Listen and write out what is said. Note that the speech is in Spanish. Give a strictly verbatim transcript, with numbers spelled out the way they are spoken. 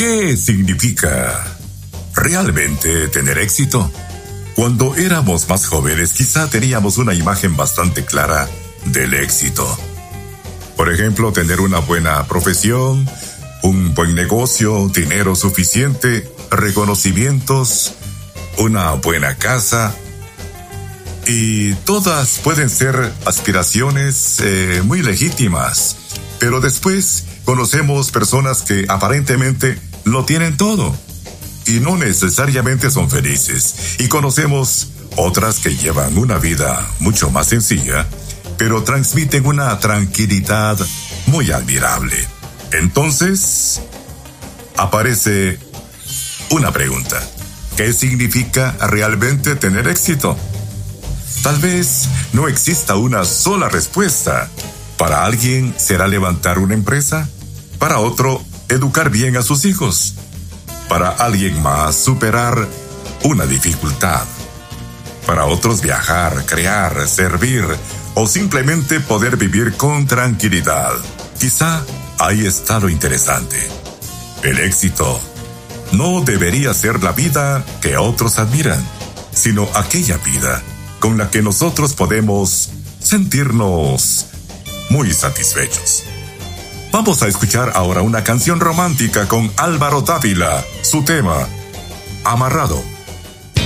¿Qué significa realmente tener éxito? Cuando éramos más jóvenes, quizá teníamos una imagen bastante clara del éxito. Por ejemplo, tener una buena profesión, un buen negocio, dinero suficiente, reconocimientos, una buena casa. Y todas pueden ser aspiraciones eh, muy legítimas. Pero después conocemos personas que aparentemente lo tienen todo y no necesariamente son felices. Y conocemos otras que llevan una vida mucho más sencilla, pero transmiten una tranquilidad muy admirable. Entonces, aparece una pregunta. ¿Qué significa realmente tener éxito? Tal vez no exista una sola respuesta. Para alguien será levantar una empresa, para otro educar bien a sus hijos, para alguien más superar una dificultad, para otros viajar, crear, servir o simplemente poder vivir con tranquilidad. Quizá ahí está lo interesante. El éxito no debería ser la vida que otros admiran, sino aquella vida con la que nosotros podemos sentirnos muy satisfechos. Vamos a escuchar ahora una canción romántica con Álvaro Dávila, su tema, Amarrado.